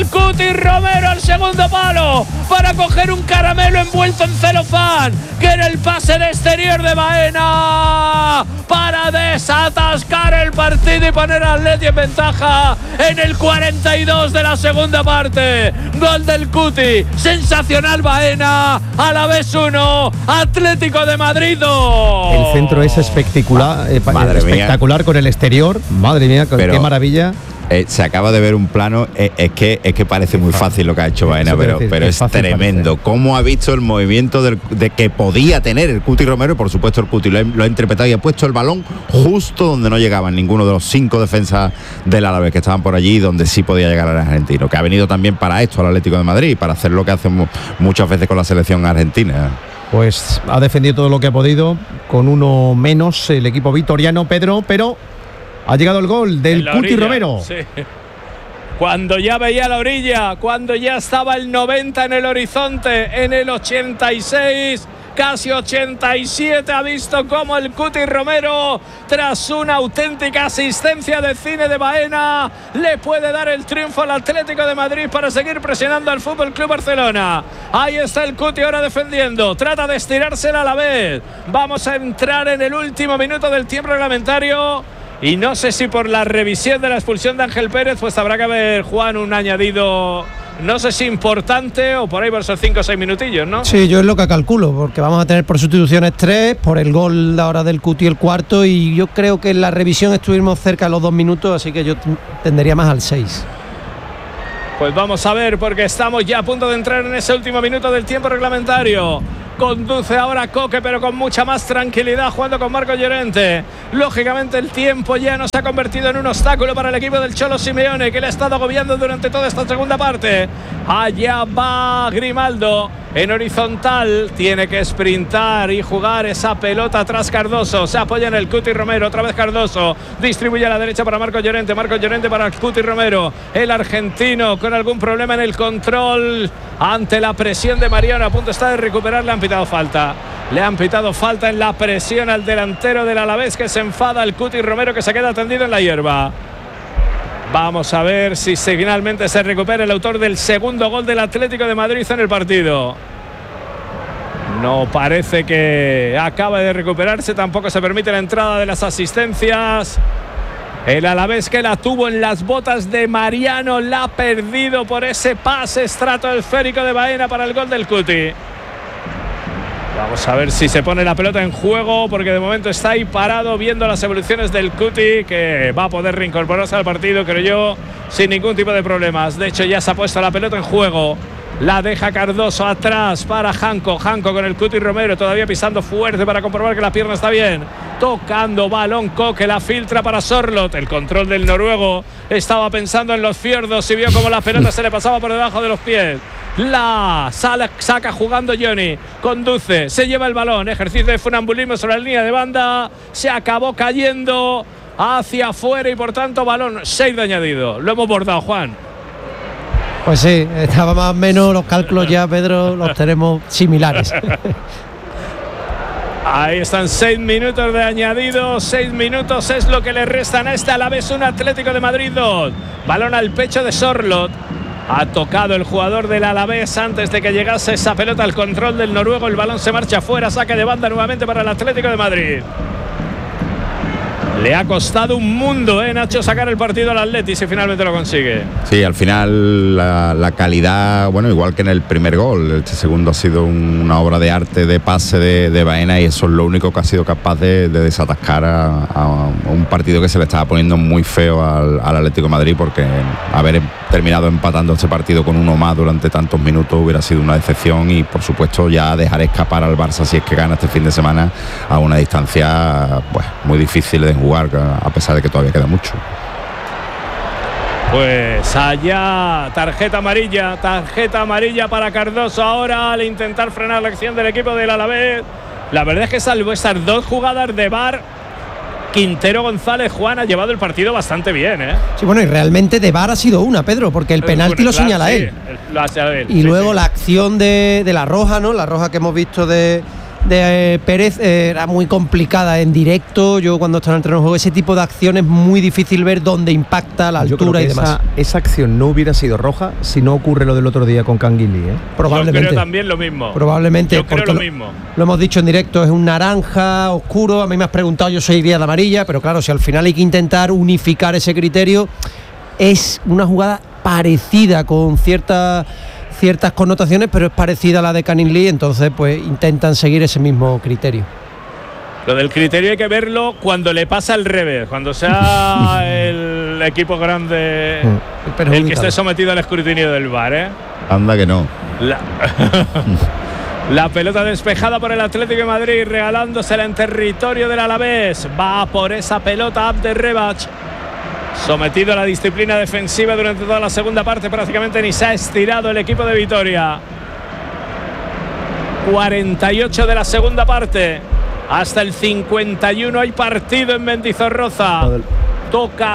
Cuti Romero al segundo palo para coger un caramelo envuelto en celofán, que era el pase de exterior de Baena para desatascar el partido y poner al Atleti en ventaja en el 42 de la segunda parte. Gol del Cuti, sensacional Baena, Alavés 1, Atlético de Madrid 2. El centro es espectacular, espectacular con el exterior. Madre mía, qué maravilla. Se acaba de ver un plano, es que parece muy fácil lo que ha hecho Baena, pero es tremendo. Cómo ha visto el movimiento de que podía tener el Cuti Romero, y por supuesto el Cuti lo ha interpretado y ha puesto el balón justo donde no llegaban ninguno de los 5 defensas del Alavés que estaban por allí, donde sí podía llegar el argentino, que ha venido también para esto al Atlético de Madrid, para hacer lo que hace muchas veces con la selección argentina. Pues ha defendido todo lo que ha podido, con uno menos el equipo vitoriano, Pedro, pero ha llegado el gol del Cuti Romero. Sí. Cuando ya veía la orilla, cuando ya estaba el 90 en el horizonte, en el 86, casi 87, ha visto cómo el Cuti Romero, tras una auténtica asistencia de cine de Baena, le puede dar el triunfo al Atlético de Madrid para seguir presionando al Fútbol Club Barcelona. Ahí está el Cuti ahora defendiendo, trata de estirársela a la vez. Vamos a entrar en el último minuto del tiempo reglamentario. Y no sé si por la revisión de la expulsión de Ángel Pérez, pues habrá que haber, Juan, un añadido, no sé si importante o por ahí por esos 5 o 6 minutillos, ¿no? Sí, yo es lo que calculo, porque vamos a tener por sustituciones 3, por el gol ahora del Cuti el cuarto, y yo creo que en la revisión estuvimos cerca de los 2 minutos, así que yo tendería más al 6. Pues vamos a ver, porque estamos ya a punto de entrar en ese último minuto del tiempo reglamentario. Conduce ahora Coque, pero con mucha más tranquilidad, jugando con Marco Llorente. Lógicamente el tiempo ya no se ha convertido en un obstáculo para el equipo del Cholo Simeone, que le ha estado agobiando durante toda esta segunda parte. Allá va Grimaldo en horizontal, tiene que sprintar y jugar esa pelota atrás Cardoso. Se apoya en el Cuti Romero, otra vez Cardoso, distribuye a la derecha para Marco Llorente para el Cuti Romero. El argentino con algún problema en el control ante la presión de Mariano, a punto está de recuperar. Le han pitado falta. Le han pitado falta en la presión al delantero del Alavés, que se enfada el Cuti Romero, que se queda tendido en la hierba. Vamos a ver si finalmente se recupera el autor del segundo gol del Atlético de Madrid en el partido. No parece que acabe de recuperarse, tampoco se permite la entrada de las asistencias. El Alavés, que la tuvo en las botas de Mariano, la ha perdido por ese pase estratosférico de Baena para el gol del Cuti. Vamos a ver si se pone la pelota en juego, porque de momento está ahí parado viendo las evoluciones del Cuti, que va a poder reincorporarse al partido, creo yo, sin ningún tipo de problemas. De hecho, ya se ha puesto la pelota en juego. La deja Cardoso atrás para Janko con el Cuti Romero, todavía pisando fuerte para comprobar que la pierna está bien. Tocando balón Coque, la filtra para Sorloth. El control del noruego, estaba pensando en los fiordos y vio cómo la pelota se le pasaba por debajo de los pies. La saca jugando Johnny, conduce, se lleva el balón, ejercicio de funambulismo sobre la línea de banda, se acabó cayendo hacia afuera y por tanto balón 6 de añadido. Lo hemos bordado, Juan. Pues sí, estaba más o menos, los cálculos ya, Pedro, los tenemos similares. Ahí están 6 minutos de añadido, 6 minutos es lo que le restan a este Alavés 1, Atlético de Madrid 2. Balón al pecho de Sorloth. Ha tocado el jugador del Alavés antes de que llegase esa pelota al control del noruego. El balón se marcha afuera, saque de banda nuevamente para el Atlético de Madrid. Le ha costado un mundo, Nacho, sacar el partido al Atleti, si finalmente lo consigue. Sí, al final la calidad, bueno, igual que en el primer gol, este segundo ha sido una obra de arte de pase de Baena, y eso es lo único que ha sido capaz de desatascar a un partido que se le estaba poniendo muy feo al Atlético de Madrid, porque haber terminado empatando este partido con uno más durante tantos minutos hubiera sido una decepción, y por supuesto ya dejar escapar al Barça, si es que gana este fin de semana, a una distancia pues muy difícil de jugar, a pesar de que todavía queda mucho. Pues allá, tarjeta amarilla para Cardoso ahora al intentar frenar la acción del equipo del Alavés. La verdad es que salvo estas 2 jugadas de VAR, Quintero González, Juan, ha llevado el partido bastante bien, Sí, bueno, y realmente de VAR ha sido una, Pedro, porque el penalti lo señala él. Lo hace él. Y luego la acción de la roja, ¿no? La roja que hemos visto de Pérez era muy complicada en directo. Yo cuando estaba en el terreno de juego, ese tipo de acciones es muy difícil ver dónde impacta la altura y demás. Esa acción no hubiera sido roja si no ocurre lo del otro día con Canguilí, ¿eh? Probablemente. Yo creo también lo mismo. Probablemente. Yo creo lo mismo. Lo hemos dicho en directo, es un naranja oscuro. A mí me has preguntado, yo soy guía de amarilla, pero claro, si al final hay que intentar unificar ese criterio, es una jugada parecida con ciertas connotaciones, pero es parecida a la de Canning Lee, entonces pues intentan seguir ese mismo criterio. Lo del criterio hay que verlo cuando le pasa al revés, cuando sea el equipo grande el que esté sometido al escrutinio del VAR, ¿eh? Anda que no. La pelota despejada por el Atlético de Madrid, regalándosela en territorio del Alavés. Va por esa pelota Abder Rebach, sometido a la disciplina defensiva durante toda la segunda parte. Prácticamente ni se ha estirado el equipo de Vitoria. 48 de la segunda parte. Hasta el 51 hay partido en Mendizorroza. Toca.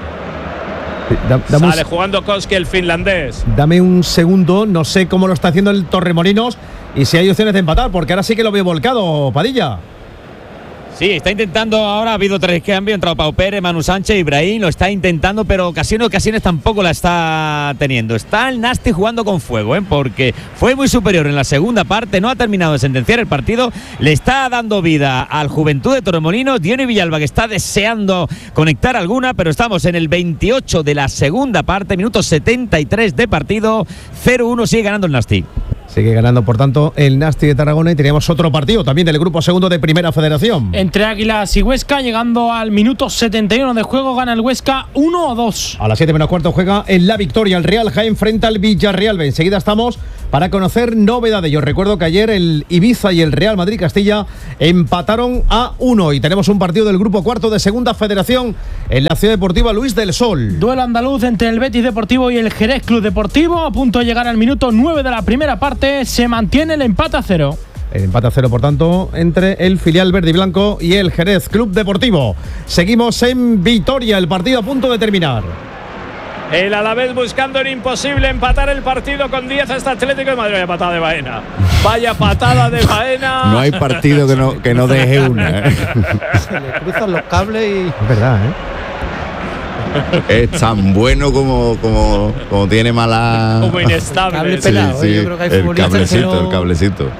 Sale jugando Koski, el finlandés. Dame un segundo, no sé cómo lo está haciendo el Torremolinos y si hay opciones de empatar, porque ahora sí que lo veo volcado, Padilla. Sí, está intentando ahora, ha habido 3 cambios, ha entrado Pau Pérez, Manu Sánchez, Ibrahim, lo está intentando, pero ocasiones tampoco la está teniendo. Está el Nasti jugando con fuego, porque fue muy superior en la segunda parte, no ha terminado de sentenciar el partido, le está dando vida al Juventud de Torremolinos, Diony Villalba, que está deseando conectar alguna, pero estamos en el 28 de la segunda parte, minuto 73 de partido, 0-1, sigue ganando el Nasti. Sigue ganando, por tanto, el Nasti de Tarragona y teníamos otro partido también del grupo segundo de Primera Federación. Entre Águilas y Huesca, llegando al minuto 71 de juego, gana el Huesca 1-2. A las 7 menos cuarto juega en La Victoria el Real Jaén frente al Villarreal. Enseguida estamos para conocer novedades. Yo recuerdo que ayer el Ibiza y el Real Madrid Castilla empataron a 1 y tenemos un partido del grupo cuarto de Segunda Federación en la Ciudad Deportiva Luis del Sol. Duelo andaluz entre el Betis Deportivo y el Jerez Club Deportivo, a punto de llegar al minuto 9 de la primera parte. Se mantiene el empate a 0. El empate a 0, por tanto, entre el filial verde y blanco y el Jerez Club Deportivo. Seguimos en Vitoria, el partido a punto de terminar. El Alavés buscando el imposible, empatar el partido con 10 hasta Atlético de Madrid. Vaya patada de Baena. Vaya patada de Baena. No hay partido que no deje una. Se le cruzan los cables y... Es verdad, Es tan bueno como tiene mala... Como inestable. Cable pelado, sí, yo creo que hay el futbolistas que no... cablecito.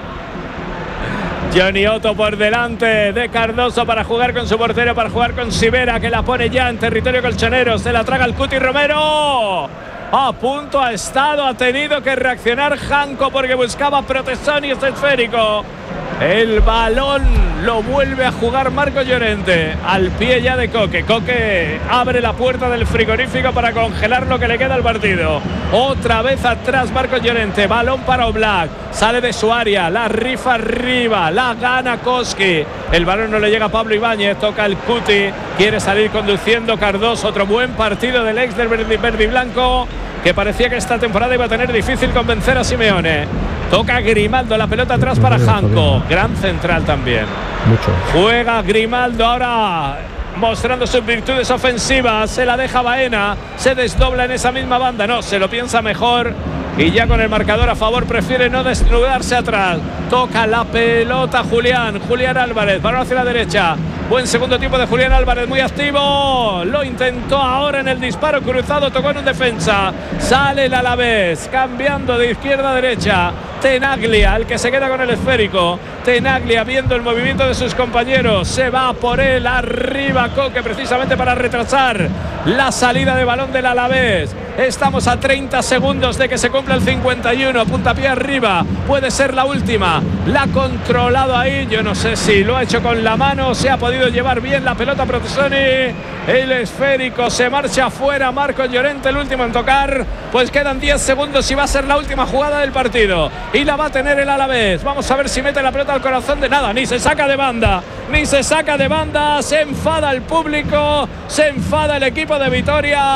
Johnny Otto por delante de Cardoso para jugar con su portero, para jugar con Sivera, que la pone ya en territorio colchonero. Se la traga el Cuti Romero. A punto ha estado, ha tenido que reaccionar Janko porque buscaba protección y este esférico. El balón lo vuelve a jugar Marco Llorente al pie ya de Coque. Coque abre la puerta del frigorífico para congelar lo que le queda al partido. Otra vez atrás Marco Llorente, balón para Oblak, sale de su área, la rifa arriba, la gana Koski. El balón no le llega a Pablo Ibáñez, toca el Cuti, quiere salir conduciendo Cardoso. Otro buen partido del ex del verde y blanco, que parecía que esta temporada iba a tener difícil convencer a Simeone. Toca Grimaldo, la pelota atrás para Janko. Gran central también. Mucho. Juega Grimaldo ahora, mostrando sus virtudes ofensivas. Se la deja Baena, se desdobla en esa misma banda. No, se lo piensa mejor y ya con el marcador a favor prefiere no desnudarse atrás. Toca la pelota Julián Álvarez, balón hacia la derecha. Buen segundo tiempo de Julián Álvarez, muy activo. Lo intentó ahora en el disparo cruzado, tocó en un defensa. Sale el Alavés, cambiando de izquierda a derecha. Tenaglia, el que se queda con el esférico. Tenaglia, viendo el movimiento de sus compañeros, se va por él arriba Coque, precisamente para retrasar la salida de balón del Alavés. Estamos a 30 segundos de que se cumpla el 51. Puntapié arriba, puede ser la última. La ha controlado ahí, yo no sé si lo ha hecho con la mano, se ha podido llevar bien la pelota Protesoni. El esférico se marcha fuera. Marco Llorente, el último en tocar. Pues quedan 10 segundos y va a ser la última jugada del partido. Y la va a tener el Alavés. Vamos a ver si mete la pelota al corazón de nada. Ni se saca de banda. Se enfada el público. Se enfada el equipo de Vitoria.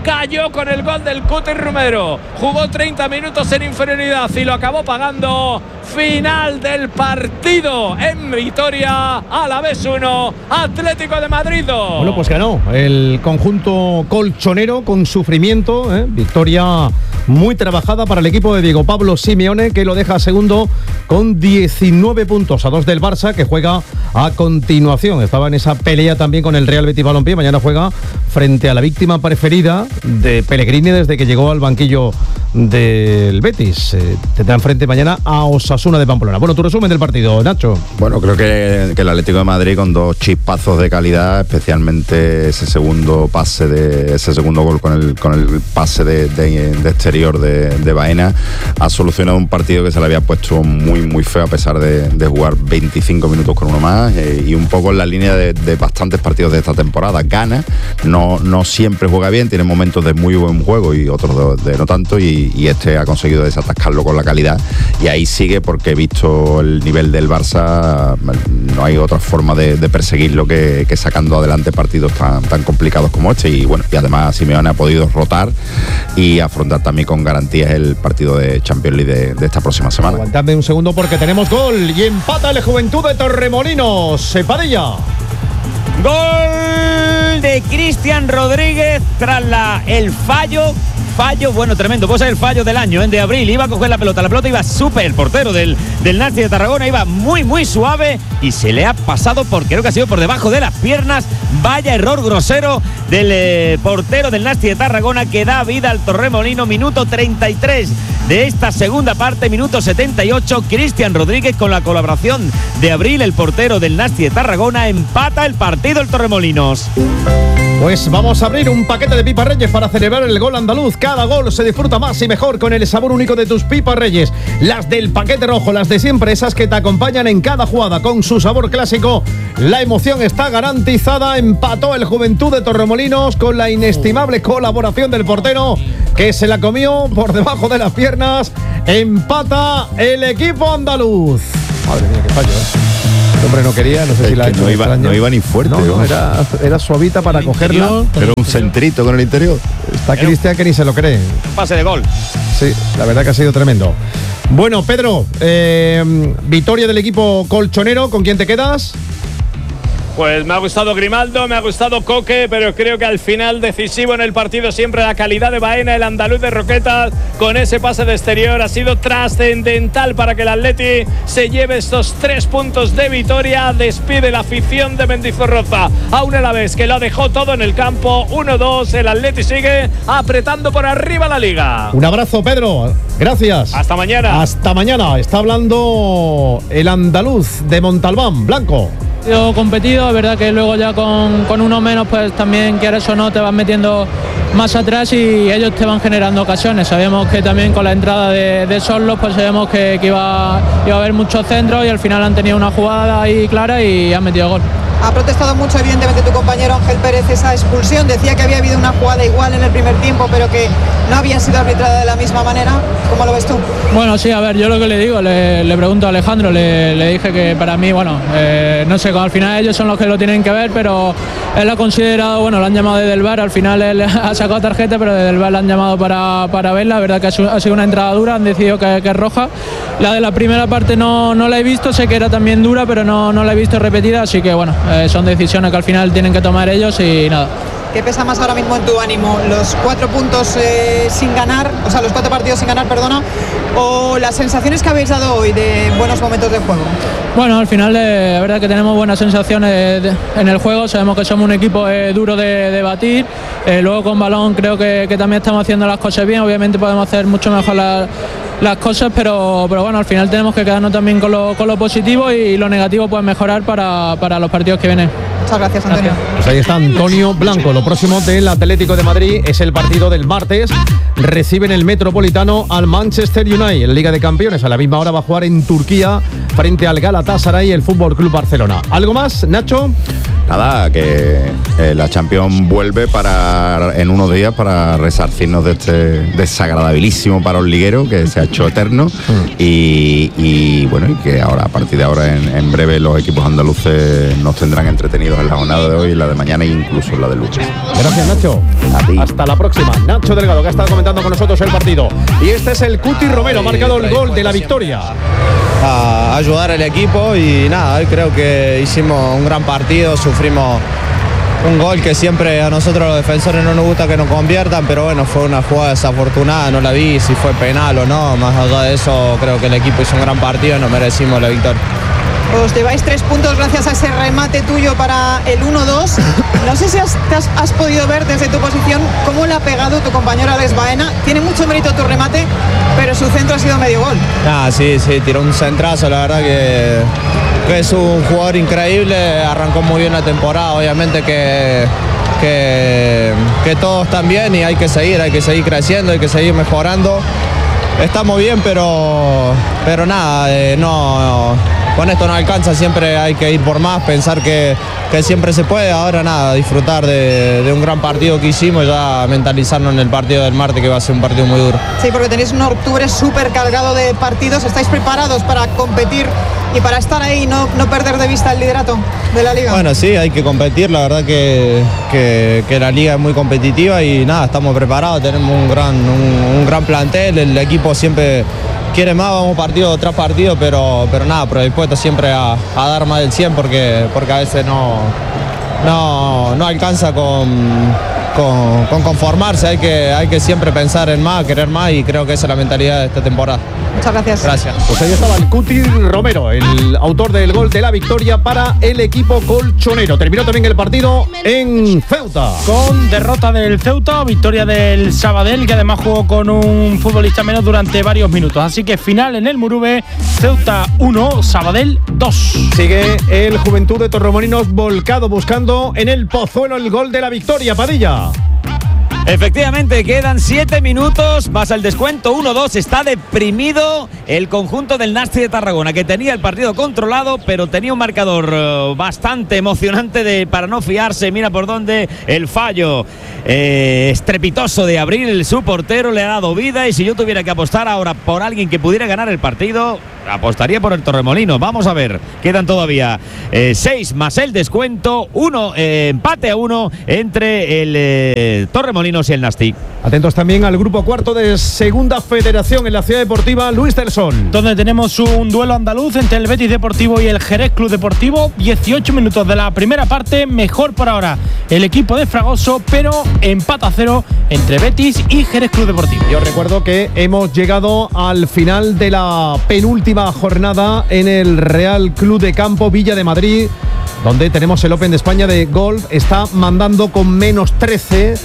cayó con el gol del Cuti Romero. Jugó 30 minutos en inferioridad y lo acabó pagando. Final del partido en Vitoria, Alavés 1, Atlético de Madrid 2. Bueno, pues ganó el conjunto colchonero con sufrimiento, victoria muy trabajada para el equipo de Diego Pablo Simeone, que lo deja segundo con 19 puntos, a 2 del Barça, que juega a continuación. Estaba en esa pelea también con el Real Betis Balompié. Mañana juega frente a la víctima preferida de Pellegrini desde que llegó al banquillo del Betis. Tendrá enfrente mañana a Osasuna de Pamplona. Bueno, tu resumen del partido, Nacho. Bueno, creo que el Atlético de Madrid, con 2 chispazos de calidad, especialmente ese segundo gol con el pase de exterior de Baena, ha solucionado un partido que se le había puesto muy feo, a pesar de jugar 25 minutos con uno más, y un poco en la línea de bastantes partidos de esta temporada. Gana, no siempre juega bien, tiene momentos de muy buen juego y otros de no tanto, y este ha conseguido desatascarlo con la calidad, y ahí sigue, porque visto el nivel del Barça, no hay otra forma de perseguirlo que sacando adelante partidos tan complicados como este. Y bueno, y además Simeone ha podido rotar y afrontar también con garantías el partido de Champions League de esta próxima semana. Aguantadme un segundo porque tenemos gol y empata el Juventud de Torremolinos. Padilla. Gol de Cristian Rodríguez tras el fallo, bueno, tremendo, puede ser el fallo del año, de Abril. Iba a coger la pelota iba súper, el portero del Nasti de Tarragona iba muy suave y se le ha pasado, porque creo que ha sido por debajo de las piernas. Vaya error grosero del portero del Nasti de Tarragona, que da vida al Torremolino. Minuto 33 de esta segunda parte, minuto 78, Cristian Rodríguez, con la colaboración de Abril, el portero del Nasti de Tarragona, empata el partido el Torremolinos. Pues vamos a abrir un paquete de Pipas Reyes para celebrar el gol andaluz. Cada gol se disfruta más y mejor con el sabor único de tus Pipas Reyes. Las del paquete rojo, las de siempre, esas que te acompañan en cada jugada con su sabor clásico. La emoción está garantizada. Empató el Juventud de Torremolinos con la inestimable colaboración del portero, que se la comió por debajo de las piernas. Empata el equipo andaluz. Madre mía, qué fallo, El hombre no quería, no sé si la ha hecho. No iba ni fuerte. No, era suavita para cogerla. Pero un centrito con el interior. Está Cristian que ni se lo cree. Pase de gol. Sí, la verdad que ha sido tremendo. Bueno, Pedro, victoria del equipo colchonero. ¿Con quién te quedas? Pues me ha gustado Grimaldo, me ha gustado Coque, pero creo que al final decisivo en el partido siempre la calidad de Baena, el andaluz de Roquetas, con ese pase de exterior ha sido trascendental para que el Atleti se lleve estos 3 puntos de Vitoria. Despide la afición de Mendizorroza a un Alavés que lo dejó todo en el campo. 1-2, el Atleti sigue apretando por arriba la liga. Un abrazo, Pedro, gracias. Hasta mañana. Hasta mañana. Está hablando el andaluz de Montalbán, Blanco. Competido, es verdad que luego ya con uno menos, pues también, quieres o no, te vas metiendo más atrás y ellos te van generando ocasiones. Sabíamos que también con la entrada de Sorlos, pues sabíamos que iba a haber muchos centros, y al final han tenido una jugada ahí clara y han metido gol. Ha protestado mucho, evidentemente, tu compañero Ángel Pérez esa expulsión. Decía que había habido una jugada igual en el primer tiempo, pero que no había sido arbitrada de la misma manera. ¿Cómo lo ves tú? Bueno, sí, a ver, yo lo que le digo, le pregunto a Alejandro, le dije que para mí, bueno, no sé, al final ellos son los que lo tienen que ver, pero él ha considerado, bueno, lo han llamado desde el VAR, al final él ha sacado tarjeta, pero desde el VAR lo han llamado para verla. La verdad que ha sido una entrada dura, han decidido que es roja. La de la primera parte no la he visto, sé que era también dura, pero no la he visto repetida, así que bueno, son decisiones que al final tienen que tomar ellos y nada. ¿Qué pesa más ahora mismo en tu ánimo? ¿Los 4 puntos sin ganar, o sea, los 4 partidos sin ganar, perdona, o las sensaciones que habéis dado hoy de buenos momentos de juego? Bueno, al final la verdad que tenemos buenas sensaciones en el juego, sabemos que somos un equipo duro de batir, luego con balón creo que también estamos haciendo las cosas bien, obviamente podemos hacer mucho mejor las cosas, pero bueno, al final tenemos que quedarnos también con lo positivo, y lo negativo pues mejorar para los partidos que vienen. Muchas gracias, Antonio. Pues ahí está Antonio Blanco. Lo próximo del Atlético de Madrid es el partido del martes. Reciben el Metropolitano al Manchester United en Liga de Campeones. A la misma hora va a jugar en Turquía frente al Galatasaray el Fútbol Club Barcelona. ¿Algo más, Nacho? Nada, que la Champions vuelve en unos días para resarcirnos de este desagradabilísimo parón liguero que se ha hecho eterno, y bueno, y que ahora, a partir de ahora, en breve los equipos andaluces nos tendrán entretenidos partidos en la jornada de hoy, la de mañana e incluso en la de lunes. Gracias, Nacho. A ti. Hasta la próxima. Nacho Delgado, que ha estado comentando con nosotros el partido. Y este es el Cuti Romero, ha marcado el gol de la victoria. A ayudar al equipo y nada, hoy creo que hicimos un gran partido, sufrimos un gol que siempre a nosotros los defensores no nos gusta que nos conviertan, pero bueno, fue una jugada desafortunada, no la vi si fue penal o no, más allá de eso creo que el equipo hizo un gran partido y nos merecimos la victoria. Os lleváis 3 puntos gracias a ese remate tuyo para el 1-2. No sé si has podido ver desde tu posición cómo le ha pegado tu compañero Alex Baena. Tiene mucho mérito tu remate, pero su centro ha sido medio gol. Sí, tiró un centrazo, la verdad que es un jugador increíble, arrancó muy bien la temporada, obviamente que todos están bien y hay que seguir creciendo, hay que seguir mejorando. Estamos bien, pero nada, no, con esto no alcanza, siempre hay que ir por más, pensar que siempre se puede. Ahora nada, disfrutar de un gran partido que hicimos y ya mentalizarnos en el partido del martes, que va a ser un partido muy duro. Sí, porque tenéis un octubre súper cargado de partidos, ¿estáis preparados para competir y para estar ahí y no perder de vista el liderato de la liga? Bueno, sí, hay que competir, la verdad que la liga es muy competitiva y nada, estamos preparados, tenemos un gran plantel, el equipo siempre quiere más, vamos partido tras partido, pero nada, predispuesto siempre a dar más del 100 porque a veces no alcanza con conformarse, hay que siempre pensar en más, querer más y creo que esa es la mentalidad de esta temporada. Muchas gracias. Gracias. Pues ahí estaba el Cuti Romero, el autor del gol de la victoria para el equipo colchonero. Terminó también el partido en Ceuta. Con derrota del Ceuta, victoria del Sabadell, que además jugó con un futbolista menos durante varios minutos. Así que final en el Murube, Ceuta 1, Sabadell 2. Sigue el Juventud de Torremolinos volcado buscando en el Pozuelo el gol de la victoria, Padilla. Efectivamente, quedan 7 minutos, más el descuento, 1-2, está deprimido el conjunto del Nasti de Tarragona, que tenía el partido controlado, pero tenía un marcador bastante emocionante para no fiarse. Mira por dónde el fallo estrepitoso de Abril, su portero, le ha dado vida, y si yo tuviera que apostar ahora por alguien que pudiera ganar el partido, apostaría por el Torremolinos. Vamos a ver, quedan todavía 6 más el descuento, empate a 1 entre el Torremolinos y el Nasti. Atentos también al grupo cuarto de Segunda Federación en la Ciudad Deportiva Luis del Sol, donde tenemos un duelo andaluz entre el Betis Deportivo y el Jerez Club Deportivo. 18 minutos de la primera parte, mejor por ahora el equipo de Fragoso, pero empate a 0 entre Betis y Jerez Club Deportivo. Yo recuerdo que hemos llegado al final de la penúltima jornada en el Real Club de Campo Villa de Madrid, donde tenemos el Open de España de golf. Está mandando con menos 13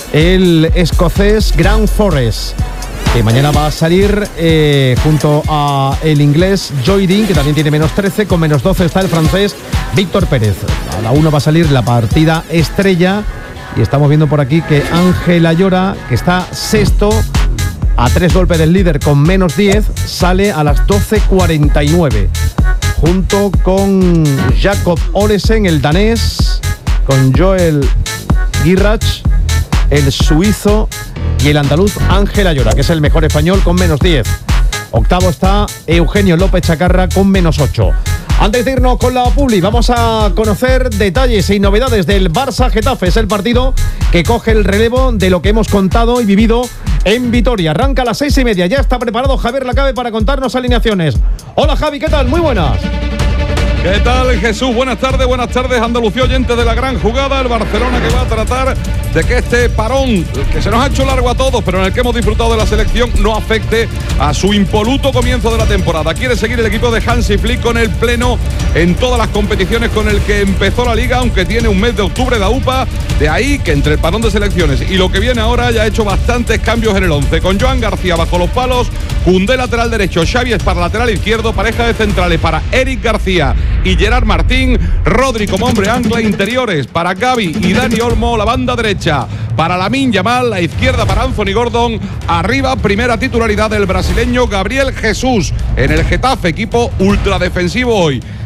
el escocés Grant Forrest, que mañana va a salir junto a el inglés Joy Dean, que también tiene menos 13. Con menos 12 está el francés Víctor Pérez. A la 1 va a salir la partida estrella, y estamos viendo por aquí que Ángel Ayora, que está sexto a 3 golpes del líder con menos 10, sale a las 12:49, junto con Jacob Olesen, el danés, con Joel Girach, el suizo, y el andaluz Ángel Ayora, que es el mejor español, con menos 10. Octavo está Eugenio López Chacarra con menos 8. Antes de irnos con la publi, vamos a conocer detalles y novedades del Barça Getafe. Es el partido que coge el relevo de lo que hemos contado y vivido en Vitoria. Arranca a las 6:30. Ya está preparado Javier Lacabe para contarnos alineaciones. Hola Javi, ¿qué tal? Muy buenas. ¿Qué tal, Jesús? Buenas tardes, Andalucía, oyentes de la gran jugada. El Barcelona, que va a tratar de que este parón, que se nos ha hecho largo a todos, pero en el que hemos disfrutado de la selección, no afecte a su impoluto comienzo de la temporada. Quiere seguir el equipo de Hansi Flick con el pleno en todas las competiciones con el que empezó la liga, aunque tiene un mes de octubre de UPA. De ahí que entre el parón de selecciones y lo que viene ahora ya ha hecho bastantes cambios en el 11, con Joan García bajo los palos, Koundé lateral derecho, Xavi para lateral izquierdo, pareja de centrales para Eric García y Gerard Martín, Rodri como hombre ancla, interiores para Gavi y Dani Olmo, la banda derecha para Lamine Yamal, la izquierda para Anthony Gordon, arriba primera titularidad del brasileño Gabriel Jesús en el Getafe, equipo ultradefensivo hoy.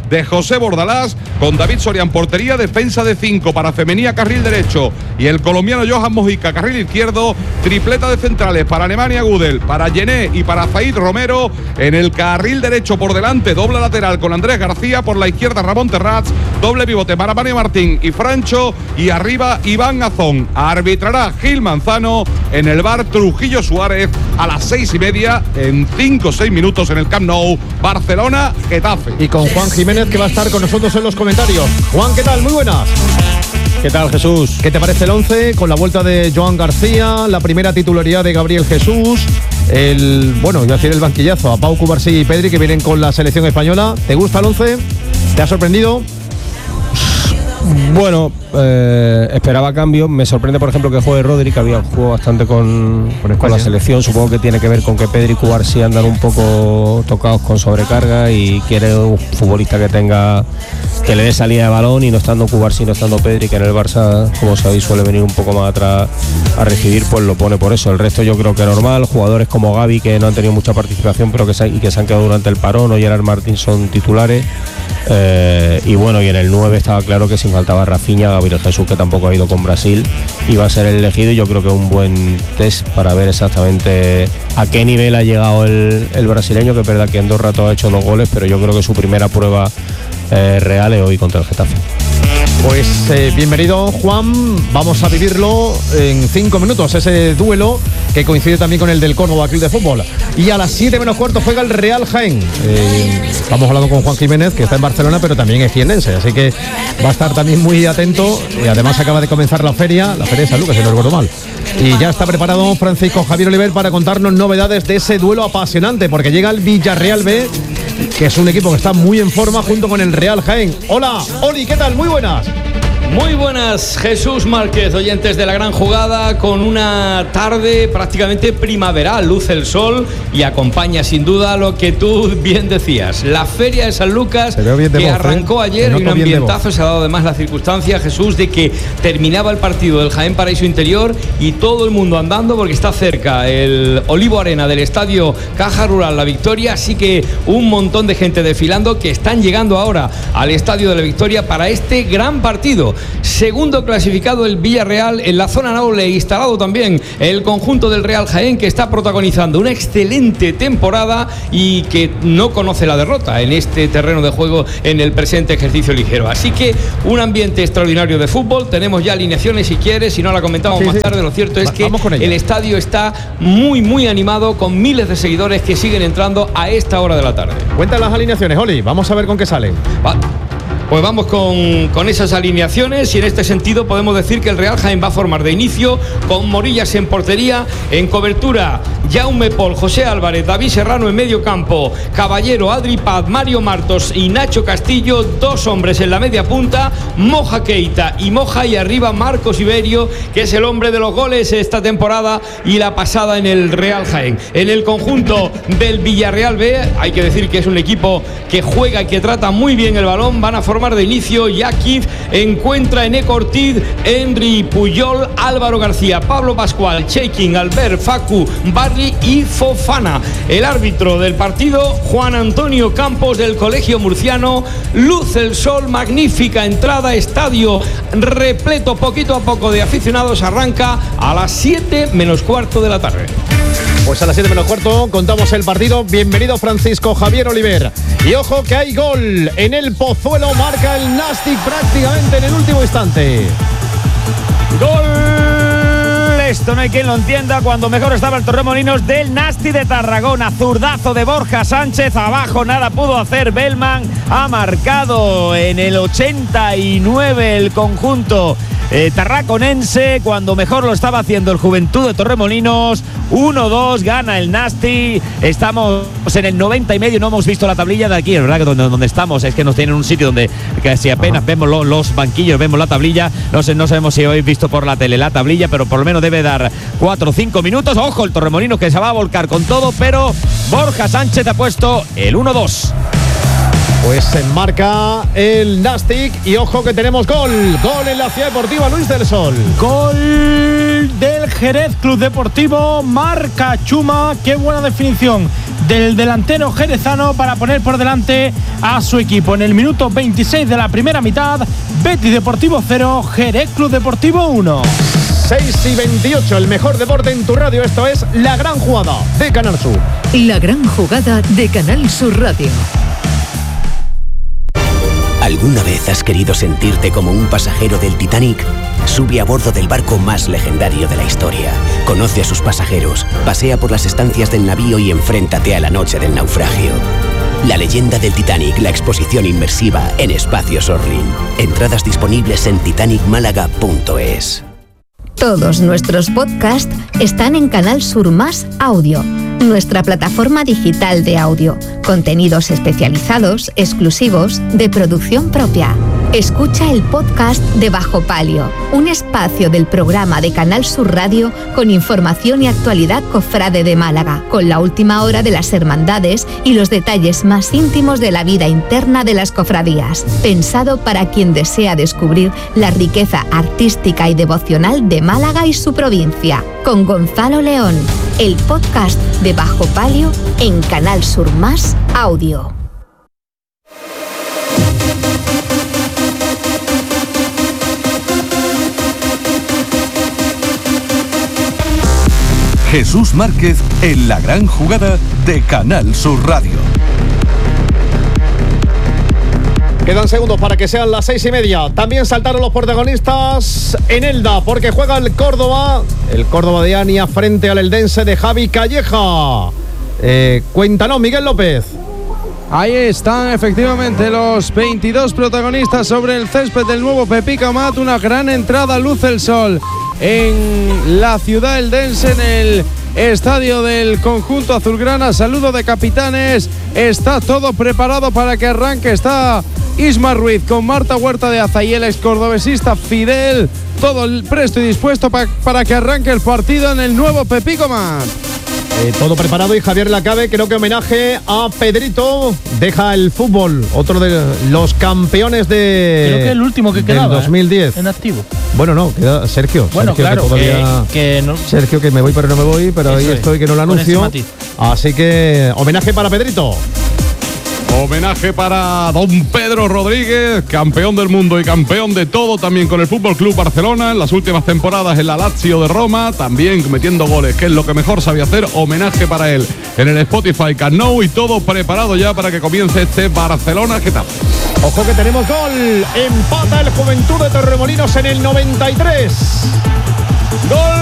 de José Bordalás, con David Soria en portería, defensa de 5 para Femenía, carril derecho, y el colombiano Johan Mojica, carril izquierdo, tripleta de centrales para Alemania Gudel, para Yené y para Zaid Romero. En el carril derecho por delante, doble lateral con Andrés García, por la izquierda Ramón Terrats, doble pivote para Mario Martín y Francho, y arriba Iván Azón. Arbitrará Gil Manzano, en el bar Trujillo Suárez, a las 6:30, en 5 o 6 minutos en el Camp Nou, Barcelona-Getafe. Y con Juan Jiménez, que va a estar con nosotros en los comentarios. Juan, ¿qué tal? Muy buenas. ¿Qué tal, Jesús? ¿Qué te parece el 11 con la vuelta de Joan García, la primera titularidad de Gabriel Jesús, voy a decir el banquillazo a Pau Cubarsí y Pedri, que vienen con la selección española? ¿Te gusta el 11? ¿Te ha sorprendido? Bueno, esperaba cambios. Me sorprende, por ejemplo, que juegue Rodri, que había jugado bastante con la selección. Supongo que tiene que ver con que Pedri y Cubarsí andan un poco tocados con sobrecarga y quiere un futbolista que le dé salida de balón, y no estando Cubarsí, no estando Pedri, que en el Barça, como sabéis, suele venir un poco más atrás a recibir, pues lo pone por eso. El resto yo creo que normal. Jugadores como Gavi, que no han tenido mucha participación, pero que se han quedado durante el parón, o Gerard Martín, son titulares. Y en el 9 estaba claro que sin faltaba Rafinha, Gabriel Jesús, que tampoco ha ido con Brasil, iba a ser el elegido, y yo creo que es un buen test para ver exactamente a qué nivel ha llegado el brasileño, que es verdad que en 2 ratos ha hecho 2 goles, pero yo creo que su primera prueba real es hoy contra el Getafe. Pues bienvenido, Juan. Vamos a vivirlo en 5 minutos, ese duelo que coincide también con el del Córdoba Club de Fútbol. Y a las 7:15 juega el Real Jaén. Estamos hablando con Juan Jiménez, que está en Barcelona, pero también es jiennense, así que va a estar también muy atento. Y además acaba de comenzar la feria de San Lucas, si no recuerdo mal. Y ya está preparado Francisco Javier Oliver para contarnos novedades de ese duelo apasionante, porque llega el Villarreal B, que es un equipo que está muy en forma, junto con el Real Jaén. Hola, Oli, ¿qué tal? Muy buenas. Muy buenas, Jesús Márquez, oyentes de La Gran Jugada, con una tarde prácticamente primaveral, luce el sol y acompaña sin duda lo que tú bien decías, la Feria de San Lucas, que arrancó ayer, y un ambientazo. Se ha dado además la circunstancia, Jesús, de que terminaba el partido del Jaén Paraíso Interior y todo el mundo andando, porque está cerca el Olivo Arena del estadio Caja Rural La Victoria, así que un montón de gente desfilando, que están llegando ahora al estadio de La Victoria para este gran partido. Segundo clasificado el Villarreal, en la zona noble instalado también el conjunto del Real Jaén, que está protagonizando una excelente temporada y que no conoce la derrota en este terreno de juego en el presente ejercicio ligero. Así que un ambiente extraordinario de fútbol. Tenemos ya alineaciones, si quieres, si no la comentamos más tarde. Lo cierto es que el estadio está muy, muy animado, con miles de seguidores que siguen entrando a esta hora de la tarde. Cuentan las alineaciones, Oli, vamos a ver con qué salen. Pues vamos con esas alineaciones, y en este sentido podemos decir que el Real Jaén va a formar de inicio con Morillas en portería, en cobertura Jaume Pol, José Álvarez, David Serrano en medio campo, Caballero, Adri Paz, Mario Martos y Nacho Castillo, 2 hombres en la media punta, Moja Keita y Moja, y arriba Marcos Iberio, que es el hombre de los goles esta temporada y la pasada en el Real Jaén. En el conjunto del Villarreal B, hay que decir que es un equipo que juega y que trata muy bien el balón. Van a formar de inicio Yakif, encuentra Eneco Ortiz, Henry, Puyol, Álvaro García, Pablo Pascual, Cheikin, Albert, Facu, Barri y Fofana. El árbitro del partido, Juan Antonio Campos, del Colegio Murciano. Luce el sol, magnífica entrada, estadio repleto poquito a poco de aficionados. Arranca a las 7:15 de la tarde. Pues a las 7:15 contamos el partido. Bienvenido, Francisco Javier Oliver. Y ojo que hay gol en el Pozuelo, marca el Nastic prácticamente en el último instante. ¡Gol! Esto no hay quien lo entienda, cuando mejor estaba el Torremolinos del Nasti de Tarragona. Zurdazo de Borja Sánchez, abajo nada pudo hacer Bellman. Ha marcado en el 89 el conjunto tarraconense, cuando mejor lo estaba haciendo el Juventud de Torremolinos. 1-2, gana el Nasti. Estamos en el 90 y medio, no hemos visto la tablilla de aquí, es verdad que donde estamos es que nos tienen un sitio donde casi apenas vemos los banquillos, vemos la tablilla. No sabemos si habéis visto por la tele la tablilla, pero por lo menos debe dar 4 o 5 minutos. Ojo, el Torremolinos, que se va a volcar con todo, pero Borja Sánchez ha puesto el 1-2. Pues se enmarca el Nastic, y ojo que tenemos gol en la Ciudad Deportiva Luis del Sol. Gol del Jerez Club Deportivo, marca Chuma. Qué buena definición del delantero jerezano para poner por delante a su equipo. En el minuto 26 de la primera mitad, Betis Deportivo 0, Jerez Club Deportivo 1. 6:28, el mejor deporte en tu radio. Esto es La Gran Jugada de Canal Sur. La Gran Jugada de Canal Sur Radio. ¿Alguna vez has querido sentirte como un pasajero del Titanic? Sube a bordo del barco más legendario de la historia. Conoce a sus pasajeros, pasea por las estancias del navío y enfréntate a la noche del naufragio. La leyenda del Titanic, la exposición inmersiva en Espacios Orlin. Entradas disponibles en titanicmálaga.es. Todos nuestros podcasts están en Canal Sur Más Audio, nuestra plataforma digital de audio. Contenidos especializados, exclusivos, de producción propia. Escucha el podcast de Bajo Palio, un espacio del programa de Canal Sur Radio con información y actualidad cofrade de Málaga, con la última hora de las hermandades y los detalles más íntimos de la vida interna de las cofradías. Pensado para quien desea descubrir la riqueza artística y devocional de Málaga y su provincia. Con Gonzalo León, el podcast de Bajo Palio en Canal Sur Más Audio. Jesús Márquez en La Gran Jugada de Canal Sur Radio. Quedan segundos para que sean las 6:30. También saltaron los protagonistas en Elda, porque juega el Córdoba de Ania frente al Eldense de Javi Calleja. Cuéntanos, Miguel López. Ahí están efectivamente los 22 protagonistas sobre el césped del nuevo Pepico Amat. Una gran entrada, luce el sol en la ciudad eldense, en el estadio del conjunto azulgrana. Saludo de capitanes. Está todo preparado para que arranque. Está Isma Ruiz con Marta Huerta de Aza y el excordobesista Fidel. Todo presto y dispuesto para que arranque el partido en el nuevo Pepico Amat. Todo preparado y Javier Lacabe, creo que homenaje a Pedrito. Deja el fútbol, otro de los campeones de... Creo que el último que quedaba, 2010. En activo. Bueno, no, queda Sergio. Bueno, Sergio, claro, que no. Sergio, que me voy pero no me voy, pero ahí estoy, que no lo anuncio. Así que, homenaje para Pedrito. Homenaje para don Pedro Rodríguez, campeón del mundo y campeón de todo también con el Fútbol Club Barcelona en las últimas temporadas en la Lazio de Roma, también metiendo goles, que es lo que mejor sabía hacer. Homenaje para él en el Spotify Camp Nou y todo preparado ya para que comience este Barcelona-Getafe. Ojo que tenemos gol, empata el Juventud de Torremolinos en el 93. Gol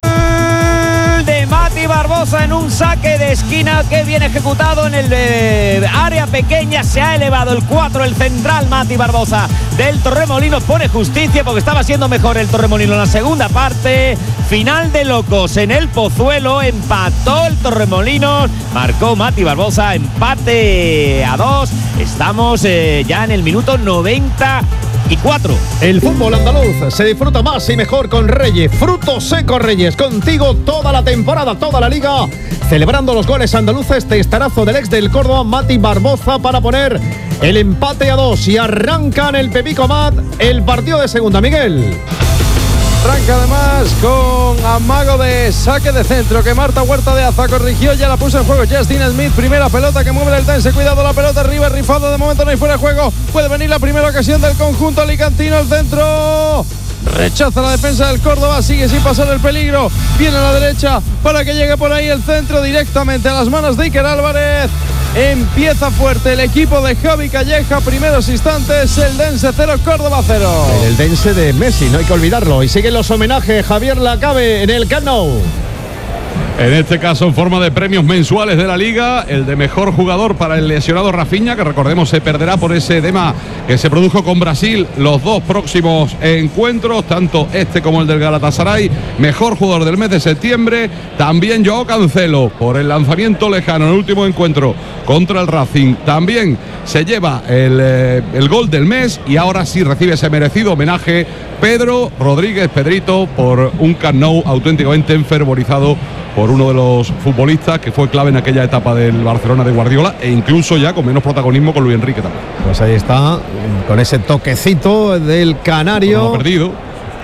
de Mati Barbosa en un saque de esquina que viene ejecutado en el área pequeña. Se ha elevado el 4, el central Mati Barbosa del Torremolinos. Pone justicia porque estaba siendo mejor el Torremolinos en la segunda parte. Final de locos en el Pozuelo. Empató el Torremolinos. Marcó Mati Barbosa. Empate a 2. Estamos ya en el minuto 94. El fútbol andaluz se disfruta más y mejor con Reyes. Frutos secos Reyes. Contigo toda la temporada, toda la liga. Celebrando los goles andaluces. Testarazo del ex del Córdoba, Mati Barbosa, para poner el empate a 2. Y arrancan el Pepico Amat el partido de segunda. Miguel. Arranca además con amago de saque de centro que Marta Huerta de Aza corrigió, ya la puso en juego Justin Smith. Primera pelota que mueve el Eldense, cuidado la pelota arriba, rifado, de momento no hay fuera de juego. Puede venir la primera ocasión del conjunto alicantino, el centro. Rechaza la defensa del Córdoba, sigue sin pasar el peligro. Viene a la derecha para que llegue por ahí el centro directamente a las manos de Iker Álvarez. Empieza fuerte el equipo de Javi Calleja. Primeros instantes, Eldense 0, Córdoba 0. El Eldense de Messi, no hay que olvidarlo. Y siguen los homenajes. Javier Lacabe en el Camp Nou. En este caso, en forma de premios mensuales de la Liga, el de mejor jugador para el lesionado Rafinha, que recordemos se perderá por ese edema que se produjo con Brasil los dos próximos encuentros, tanto este como el del Galatasaray. Mejor jugador del mes de septiembre. También Joao Cancelo, por el lanzamiento lejano en el último encuentro contra el Racing. También se lleva el gol del mes y ahora sí recibe ese merecido homenaje Pedro Rodríguez, Pedrito, por un Camp Nou auténticamente enfervorizado por uno de los futbolistas que fue clave en aquella etapa del Barcelona de Guardiola, e incluso ya con menos protagonismo con Luis Enrique también. Pues ahí está, con ese toquecito del canario. Como perdido.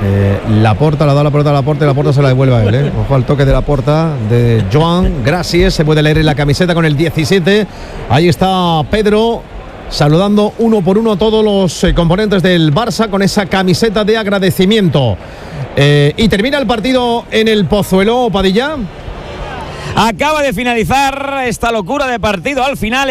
Laporta, la da la pelota a Laporta y Laporta se la devuelve a él. Ojo al toque de Laporta de Joan Gracias, se puede leer en la camiseta con el 17. Ahí está Pedro saludando uno por uno a todos los componentes del Barça con esa camiseta de agradecimiento. Y termina el partido en el Pozuelo, Padilla. Acaba de finalizar esta locura de partido. Al final,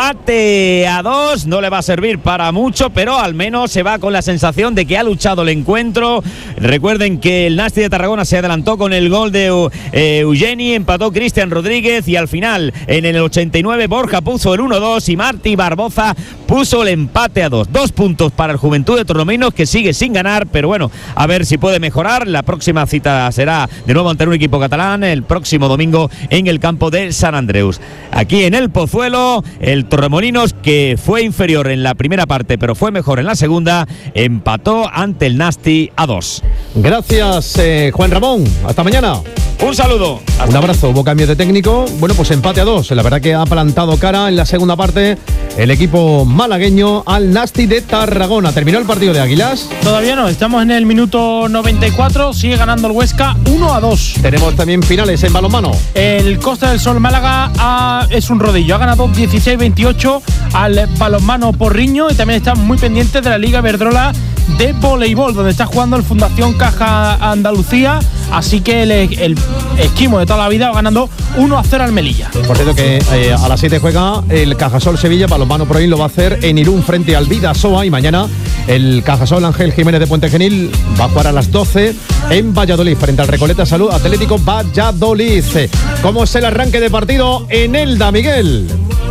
empate a 2. No le va a servir para mucho, pero al menos se va con la sensación de que ha luchado el encuentro. Recuerden que el Nasti de Tarragona se adelantó con el gol de Eugeni, empató Cristian Rodríguez y al final, en el 89, Borja puso el 1-2 y Martí Barboza puso el empate a 2. 2 puntos para el Juventud de Torremolinos, que sigue sin ganar, pero bueno, a ver si puede mejorar. La próxima cita será de nuevo ante un equipo catalán el próximo domingo en el campo de San Andreus. Aquí en el Pozuelo, el Torremolinos, que fue inferior en la primera parte pero fue mejor en la segunda, empató ante el Nasti a 2. Gracias, Juan Ramón. Hasta mañana. Un saludo. Un abrazo. Hubo cambio de técnico. Bueno, pues empate a 2. La verdad que ha plantado cara en la segunda parte el equipo malagueño al Nasti de Tarragona. ¿Terminó el partido de Águilas? Todavía no. Estamos en el minuto 94. Sigue ganando el Huesca 1-2. Tenemos también finales en balonmano. El Costa del Sol Málaga es un rodillo. Ha ganado 16-28 al balonmano Porriño y también está muy pendiente de la Liga Iberdrola de voleibol, donde está jugando el Fundación Caja Andalucía. Así que el esquimo de toda la vida va ganando 1-0 al Melilla. Por cierto que a las 7 juega el Cajasol Sevilla. Balonmano Proin lo va a hacer en Irún frente al Vidasoa. Y mañana el Cajasol Ángel Jiménez de Puente Genil va a jugar a las 12 en Valladolid frente al Recoleta Salud Atlético Valladolid. ¿Cómo es el arranque de partido en Elda, Miguel?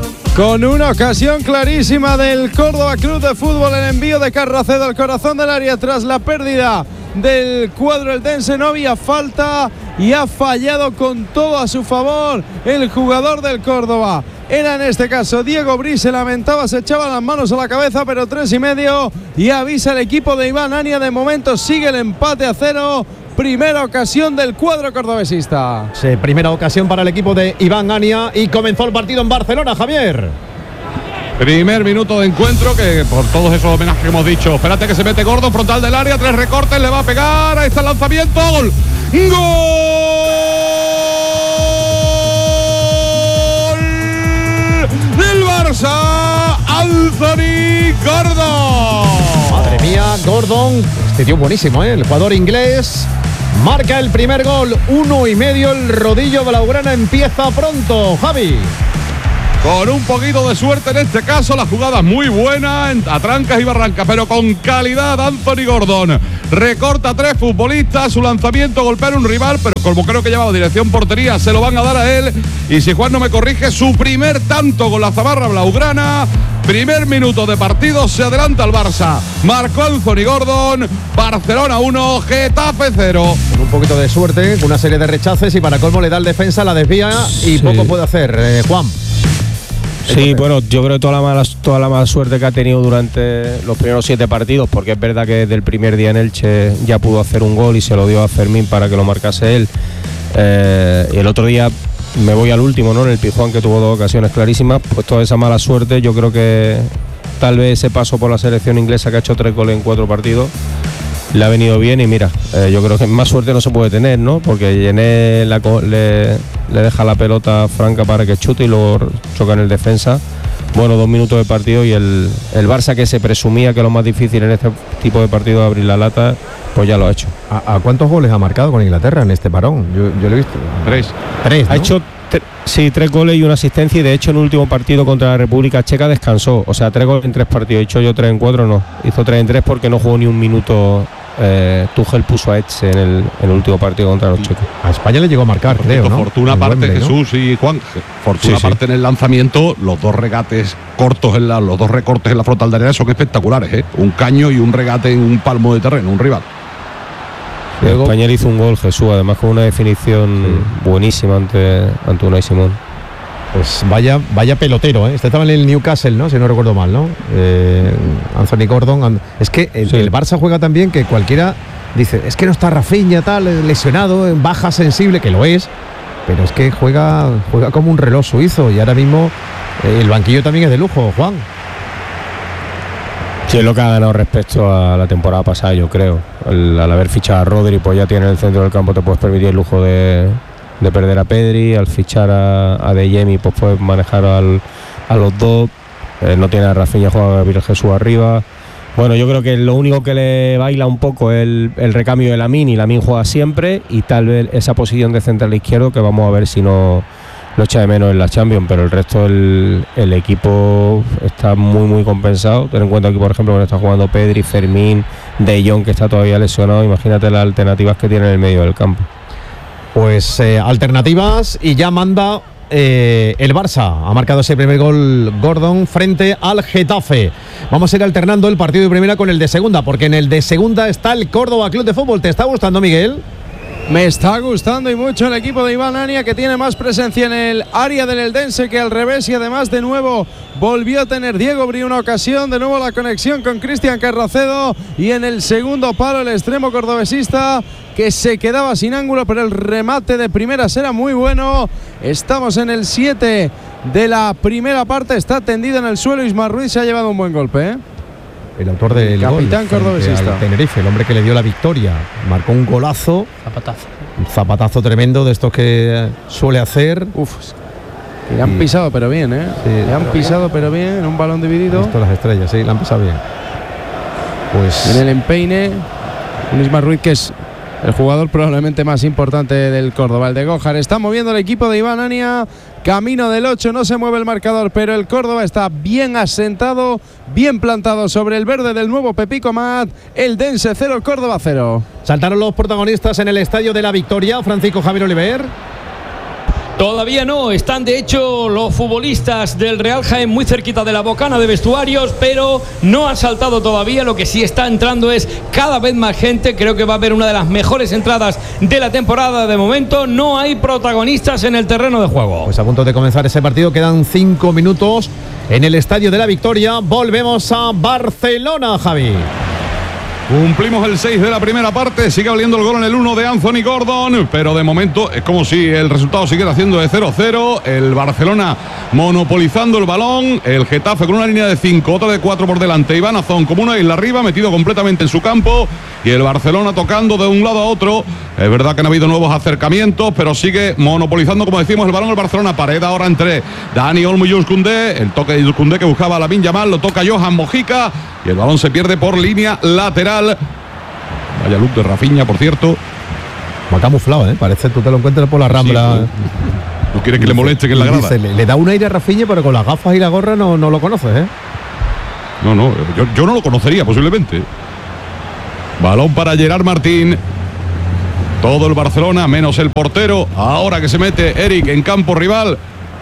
Con una ocasión clarísima del Córdoba Club de Fútbol, el envío de Carracedo al corazón del área tras la pérdida del cuadro eldense. No había falta y ha fallado con todo a su favor el jugador del Córdoba. Era en este caso Diego Bri, se lamentaba, se echaba las manos a la cabeza, pero 3,5 y avisa el equipo de Iván Ania. De momento sigue el empate a 0. Primera ocasión del cuadro cordobesista. Sí, primera ocasión para el equipo de Iván Ania y comenzó el partido en Barcelona, Javier. Primer minuto de encuentro, que por todos esos homenajes que hemos dicho. Espérate que se mete Gordo, frontal del área, 3 recortes, le va a pegar. Ahí está el lanzamiento. ¡Gol! ¡Gol! ¡Del Barça! ¡Anthony Gordon! Madre mía, Gordon. Este tío buenísimo, ¿eh? El jugador inglés marca el primer gol. 1,5. El rodillo blaugrana empieza pronto, Javi. Con un poquito de suerte en este caso, la jugada es muy buena, a trancas y barrancas, pero con calidad. Anthony Gordon recorta 3 futbolistas, su lanzamiento golpea a un rival, pero como creo que llevaba dirección portería, se lo van a dar a él. Y si Juan no me corrige, su primer tanto con la zamarra blaugrana. Primer minuto de partido, se adelanta el Barça. Marcó Anthony Gordon. Barcelona 1, Getafe 0. Con un poquito de suerte, con una serie de rechaces y para colmo le da el defensa, la desvía y poco puede hacer, Juan. Sí, bueno, yo creo que toda la mala suerte que ha tenido durante los primeros 7 partidos, porque es verdad que desde el primer día en Elche ya pudo hacer un gol y se lo dio a Fermín para que lo marcase él. Y el otro día me voy al último, ¿no? En el Pizjuán, que tuvo 2 ocasiones clarísimas. Pues toda esa mala suerte, yo creo que tal vez ese paso por la selección inglesa, que ha hecho 3 goles en 4 partidos, le ha venido bien. Y mira, yo creo que más suerte no se puede tener, ¿no? Porque Yené le deja la pelota franca para que chute y luego choca en el defensa. Bueno, 2 minutos de partido y el Barça, que se presumía que lo más difícil en este tipo de partido es abrir la lata, pues ya lo ha hecho. ¿A cuántos goles ha marcado con Inglaterra en este parón? Yo lo he visto. 3. 3, ¿no? Ha hecho 3 goles y una asistencia, y de hecho en el último partido contra la República Checa descansó. O sea, 3 goles en 3 partidos. He hecho yo 3 en 4, no. Hizo 3 en 3 porque no jugó ni un minuto. Tuchel puso a Etxe en el último partido contra los checos. A España le llegó a marcar, creo, ¿no? Fortuna aparte, Jesús y Juan. Fortuna aparte en el lanzamiento, los 2 regates cortos, los 2 recortes en la frontal de área son espectaculares, ¿eh? Un caño y un regate en un palmo de terreno, un rival. Luego, España le hizo un gol, Jesús, además con una definición buenísima ante Unai Simón. Pues vaya pelotero, ¿eh? Este estaba en el Newcastle, ¿no? Si no recuerdo mal, ¿no? Anthony Gordon. Es que el Barça juega tan bien que cualquiera dice, es que no está Rafinha, tal, lesionado, en baja sensible, que lo es, pero es que juega como un reloj suizo y ahora mismo el banquillo también es de lujo, Juan. Sí, es lo que ha ganado respecto a la temporada pasada, yo creo. al haber fichado a Rodri, pues ya tiene en el centro del campo, te puedes permitir el lujo de perder a Pedri. Al fichar a De Jemi, pues puedes manejar a los dos. No tiene a Rafinha, juega a Gabriel Jesús arriba. Bueno, yo creo que lo único que le baila un poco es el recambio de Lamine, y Lamine juega siempre, y tal vez esa posición de central izquierdo, que vamos a ver si no lo echa de menos en la Champions, pero el resto el equipo está muy muy compensado. Ten en cuenta que, por ejemplo, cuando está jugando Pedri, Fermín, De Jong, que está todavía lesionado, imagínate las alternativas que tiene en el medio del campo. Pues alternativas, y ya manda el Barça. Ha marcado ese primer gol Gordon frente al Getafe. Vamos a ir alternando el partido de primera con el de segunda, porque en el de segunda está el Córdoba Club de Fútbol. ¿Te está gustando, Miguel? Me está gustando y mucho el equipo de Iván Ania, que tiene más presencia en el área del Eldense que al revés, y además de nuevo volvió a tener Diego Bri una ocasión, de nuevo la conexión con Cristian Carracedo, y en el segundo palo el extremo cordobesista, que se quedaba sin ángulo, pero el remate de primeras era muy bueno. Estamos en el 7 de la primera parte, está tendido en el suelo. Ismael Ruiz se ha llevado un buen golpe, ¿eh? El autor del capitán gol cordobesista, Tenerife, el hombre que le dio la victoria, marcó un golazo, un zapatazo tremendo de estos que suele hacer. Le han pisado pero bien, ¿eh? Sí, le han pisado pero bien, en un balón dividido. Esto las estrellas, sí, le han pisado bien. Pues en el empeine, un Ismael Ruiz que es el jugador probablemente más importante del Córdoba, el de Gójar. Está moviendo el equipo de Iván Ania, camino del 8, no se mueve el marcador, pero el Córdoba está bien asentado, bien plantado sobre el verde del nuevo Pepico Mat. Eldense 0, Córdoba 0. Saltaron los protagonistas en el Estadio de la Victoria. Francisco Javier Oliver. Todavía no, están de hecho los futbolistas del Real Jaén muy cerquita de la bocana de vestuarios, pero no han saltado todavía. Lo que sí está entrando es cada vez más gente. Creo que va a haber una de las mejores entradas de la temporada. De momento no hay protagonistas en el terreno de juego. Pues a punto de comenzar ese partido, quedan 5 minutos en el Estadio de la Victoria. Volvemos a Barcelona, Javi. Cumplimos el 6 de la primera parte, sigue valiendo el gol en el 1 de Anthony Gordon, pero de momento es como si el resultado siguiera siendo de 0-0, el Barcelona monopolizando el balón, el Getafe con una línea de 5, otra de 4 por delante, Iván Azón como una isla arriba, metido completamente en su campo, y el Barcelona tocando de un lado a otro. Es verdad que han habido nuevos acercamientos, pero sigue monopolizando, como decimos, el balón el Barcelona. Pared ahora entre Dani Olmo y Jules Koundé, el toque de Jules Koundé que buscaba a Lamine Yamal, lo toca Johan Mojica, y el balón se pierde por línea lateral. Vaya look de Rafinha, por cierto. Va camuflado, ¿eh? Parece, tú te lo encuentras por la Rambla. Sí, ¿tú quieres que le moleste que en la grada? Dice, le da un aire a Rafinha, pero con las gafas y la gorra no lo conoces, ¿eh? No, yo no lo conocería posiblemente. Balón para Gerard Martín. Todo el Barcelona, menos el portero. Ahora que se mete Eric en campo rival.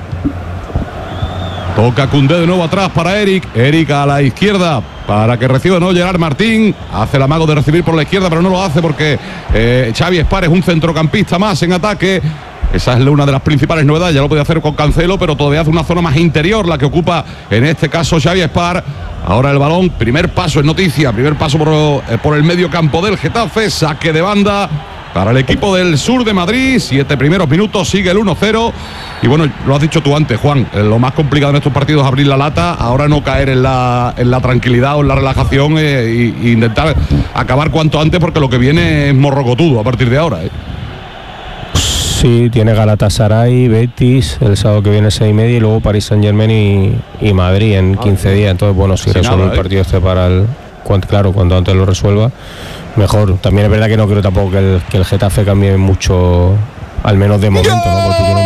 Toca Koundé de nuevo atrás para Eric. Eric a la izquierda para que reciba no Gerard Martín. Hace el amago de recibir por la izquierda, pero no lo hace porque Xavi Espar es un centrocampista más en ataque. Esa es una de las principales novedades. Ya lo podía hacer con Cancelo, pero todavía hace una zona más interior la que ocupa en este caso Xavi Espar. Ahora el balón, primer paso es noticia, primer paso por el medio campo del Getafe. Saque de banda para el equipo del sur de Madrid. 7 primeros minutos, sigue el 1-0. Y bueno, lo has dicho tú antes, Juan, lo más complicado en estos partidos es abrir la lata. Ahora no caer en la tranquilidad o en la relajación e intentar acabar cuanto antes, porque lo que viene es morrocotudo a partir de ahora. Sí, tiene Galatasaray, Betis, el sábado que viene 6:30, y luego Paris Saint-Germain y Madrid en 15 días. Entonces, bueno, si resuelve el partido este para el... Claro, cuando antes lo resuelva, mejor. También es verdad que no creo tampoco que el Getafe cambie mucho, al menos de momento, ¿no? Porque tiene